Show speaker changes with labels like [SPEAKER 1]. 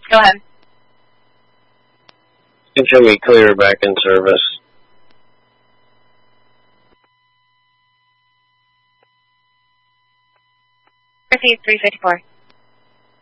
[SPEAKER 1] Go ahead.
[SPEAKER 2] Until we clear back in service.
[SPEAKER 1] Proceed 354.